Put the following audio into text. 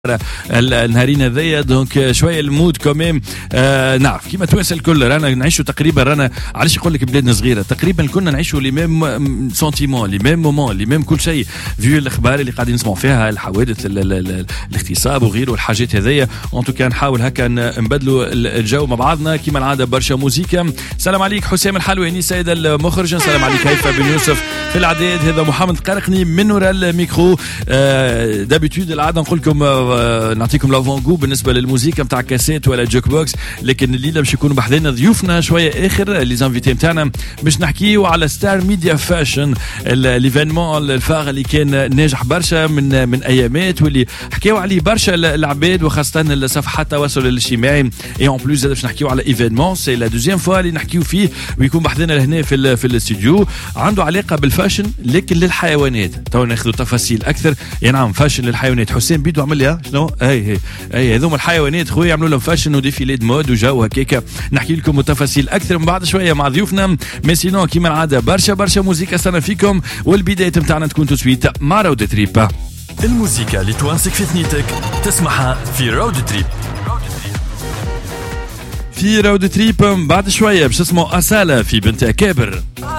النهارين هذيا دونك شويه المود كوميم. نعرف كيما توانسه الكل رانا نعيشوا تقريبا، رانا علاش يقول لك بلادنا صغيره تقريبا كنا نعيشوا لي ميم سونتيمون لي ميم مومون لي ميم كل شيء فيو الاخبار اللي قاعدين نسمعوا فيها، الحوادث الاغتصاب وغيره والحاجات هذيا. ان توكا نحاول هكا نبدلوا الجو مع بعضنا كيما العاده. برشا موسيقى. السلام عليك حسام الحلواني سيد المخرج. السلام عليك هيفا بن يوسف في العداد. هذا محمد قرقني من وراء الميكرو. دابيتود العاده نقول لكم نعطيكم لافونغو بالنسبه للموسيقى نتاع كاسيت ولا جوك بوكس، لكن الليله باش يكونوا بحذنا ضيوفنا شويه اخر لي زانفيتي نتاعنا باش نحكيو على ستار ميديا فاشن، ليفينمون الفاغ اللي كان ناجح برشا من ايامات واللي حكيو عليه برشا العباد وخاصه الصفحات التواصل الاجتماعي. اي اون بلوس باش نحكيو على ايفينمون سي لا دوزيام فوا اللي نحكيو فيه ويكون بحذنا لهنا في الاستوديو، عنده علاقه بالفاشن لكن للحيوانات. تو ناخذ تفاصيل اكثر. نعم فاشن للحيوانات. حسام بيدو عمل لها شنو اي هذوما الحيوانات خويا يعملوا لهم فاشن وديفيلي دو مود وجو هكاك. نحكي لكم التفاصيل اكثر من بعد شويه مع ضيوفنا. مي سينو كيما العاده برشا موسيقى استنى فيكم، والبدايه نتاعنا تكون تو سويت مع رود تريب. الموسيقى اللي توانسك في ثنيتك تسمعها في رود تريب. في رود تريب بعد شويه باش اسمه أصالة في بنت أكابر.